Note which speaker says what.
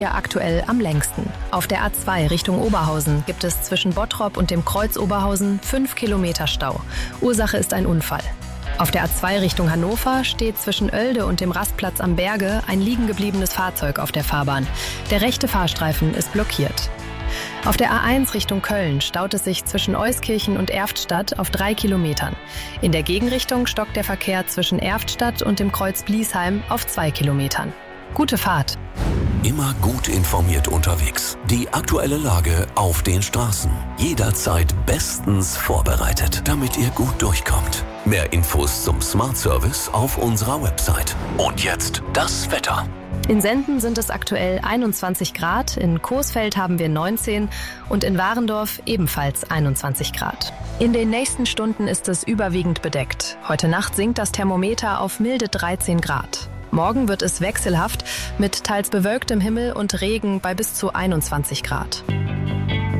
Speaker 1: Ja, aktuell am längsten. Auf der A2 Richtung Oberhausen gibt es zwischen Bottrop und dem Kreuz Oberhausen 5 Kilometer Stau. Ursache ist ein Unfall. Auf der A2 Richtung Hannover steht zwischen Oelde und dem Rastplatz am Berge ein liegengebliebenes Fahrzeug auf der Fahrbahn. Der rechte Fahrstreifen ist blockiert. Auf der A1 Richtung Köln staut es sich zwischen Euskirchen und Erftstadt auf 3 Kilometern. In der Gegenrichtung stockt der Verkehr zwischen Erftstadt und dem Kreuz Bliesheim auf 2 Kilometern. Gute Fahrt!
Speaker 2: Immer gut informiert unterwegs. Die aktuelle Lage auf den Straßen. Jederzeit bestens vorbereitet, damit ihr gut durchkommt. Mehr Infos zum Smart Service auf unserer Website. Und jetzt das Wetter.
Speaker 1: In Senden sind es aktuell 21 Grad, in Coesfeld haben wir 19 und in Warendorf ebenfalls 21 Grad. In den nächsten Stunden ist es überwiegend bedeckt. Heute Nacht sinkt das Thermometer auf milde 13 Grad. Morgen wird es wechselhaft mit teils bewölktem Himmel und Regen bei bis zu 21 Grad.